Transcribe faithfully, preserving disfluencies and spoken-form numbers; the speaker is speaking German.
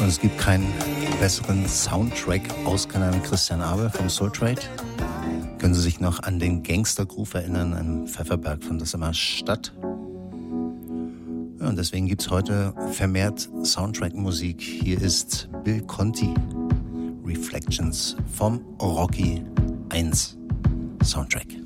Und es gibt keinen besseren Soundtrack aus Kanal mit Christian Abel vom Soul Trade. Können Sie sich noch an den Gangster Groove erinnern? Im Pfefferberg fand das immer statt. Ja, und deswegen gibt es heute vermehrt Soundtrack-Musik. Hier ist Bill Conti, Reflections vom Rocky eins Soundtrack.